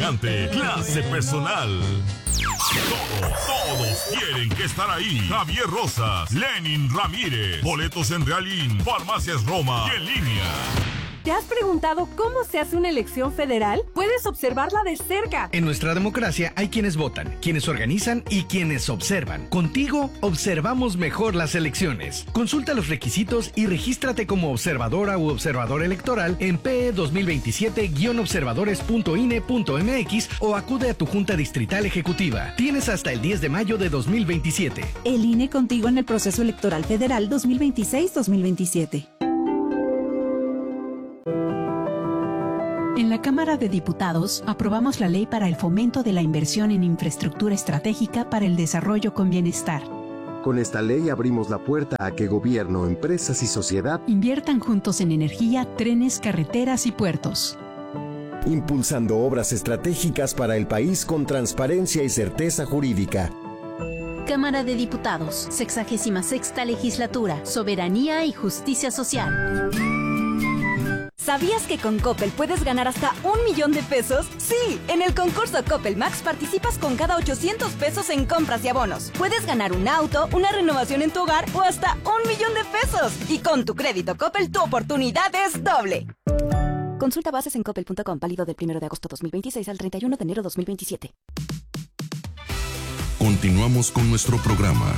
elegante, clase personal. Todos quieren que estar ahí. Javier Rosas, Lenin Ramírez. Boletos en Realín, Farmacias Roma y en línea. ¿Te has preguntado cómo se hace una elección federal? Puedes observarla de cerca. En nuestra democracia hay quienes votan, quienes organizan y quienes observan. Contigo observamos mejor las elecciones. Consulta los requisitos y regístrate como observadora u observador electoral en PE 2027-observadores.ine.mx o acude a tu Junta Distrital Ejecutiva. Tienes hasta el 10 de mayo de 2027. El INE contigo en el proceso electoral federal 2026-2027. En la Cámara de Diputados aprobamos la ley para el fomento de la inversión en infraestructura estratégica para el desarrollo con bienestar. Con esta ley abrimos la puerta a que gobierno, empresas y sociedad inviertan juntos en energía, trenes, carreteras y puertos. Impulsando obras estratégicas para el país con transparencia y certeza jurídica. Cámara de Diputados, 66ª Legislatura, Soberanía y Justicia Social. ¿Sabías que con Coppel puedes ganar hasta 1,000,000 de pesos? Sí, en el concurso Coppel Max participas con cada 800 pesos en compras y abonos. Puedes ganar un auto, una renovación en tu hogar o hasta 1,000,000 de pesos. Y con tu crédito Coppel, tu oportunidad es doble. Consulta bases en coppel.com, válido del 1 de agosto 2026 al 31 de enero 2027. Continuamos con nuestro programa.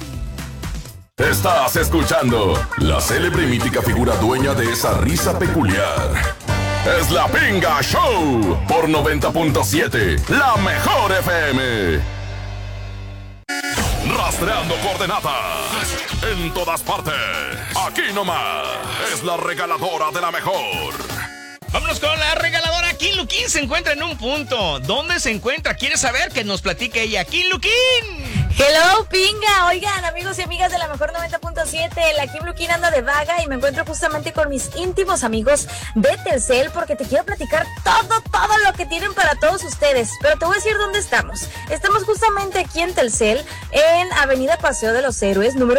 Estás escuchando la célebre y mítica figura dueña de esa risa peculiar. Es la Pinga Show por 90.7, la mejor FM. Rastreando coordenadas en todas partes. Aquí nomás es la regaladora de la mejor. Vámonos con la regaladora. Kim Luquín se encuentra en un punto. ¿Dónde se encuentra? ¿Quieres saber? Que nos platique ella. Kim Luquín. Hello, Pinga. Oigan, amigos y amigas de la mejor 90.7, la Kim Luquín anda de vaga y me encuentro justamente con mis íntimos amigos de Telcel porque te quiero platicar todo lo que tienen para todos ustedes. Pero te voy a decir dónde estamos. Estamos justamente aquí en Telcel, en Avenida Paseo de los Héroes, número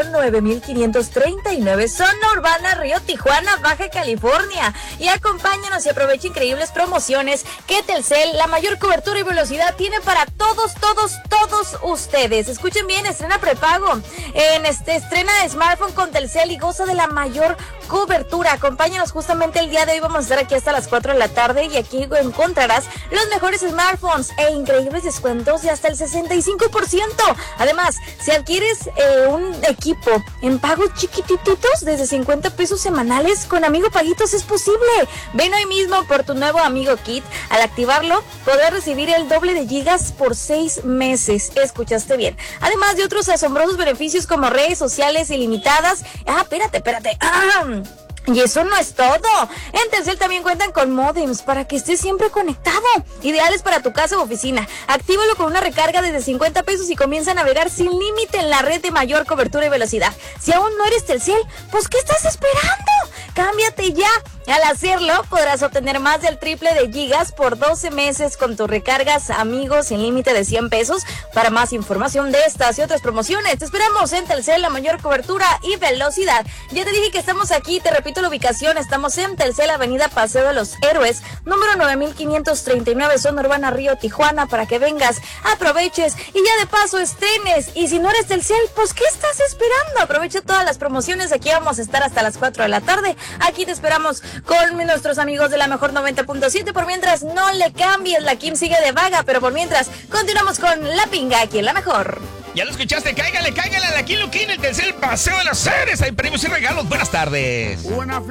9539, zona urbana Río Tijuana, Baja California. Y acompáñanos y aprovecha increíbles promociones que Telcel, la mayor cobertura y velocidad, tiene para todos ustedes. Escuchen bien, estrena prepago, estrena smartphone con Telcel y goza de la mayor cobertura. Acompáñanos justamente el día de hoy, vamos a estar aquí hasta las 4 de la tarde y aquí encontrarás los mejores smartphones e increíbles descuentos de hasta el 65%. Además, si adquieres un equipo en pagos chiquititos desde 50 pesos semanales con Amigo Paguitos es posible. Ven hoy mismo por tu nuevo Amigo Kit. Al activarlo, podrás recibir el doble de gigas por 6 meses. Escuchaste bien. Además de otros asombrosos beneficios como redes sociales ilimitadas. Espérate. Y eso no es todo. En Telcel también cuentan con módems para que estés siempre conectado. Ideales para tu casa u oficina. Actívalo con una recarga desde 50 pesos y comienza a navegar sin límite en la red de mayor cobertura y velocidad. Si aún no eres Telcel, pues ¿qué estás esperando? Cámbiate ya. Al hacerlo, podrás obtener más del triple de gigas por 12 meses con tus recargas Amigos sin límite de 100 pesos. Para más información de estas y otras promociones, te esperamos en Telcel, la mayor cobertura y velocidad. Ya te dije que estamos aquí, te repito la ubicación, estamos en Telcel, Avenida Paseo de los Héroes, número 9539, zona urbana Río Tijuana, para que vengas, aproveches y ya de paso estrenes. Y si no eres Telcel, pues ¿qué estás esperando? Aprovecha todas las promociones, aquí vamos a estar hasta las 4 de la tarde. Aquí te esperamos con nuestros amigos de la mejor 90.7. Por mientras, no le cambies, la Kim sigue de vaga, pero por mientras, continuamos con la Pinga aquí en la mejor. Ya lo escuchaste, cáigale a la Kim Luquín, el Telcel Paseo de las Héroes. Hay premios y regalos. Buenas tardes.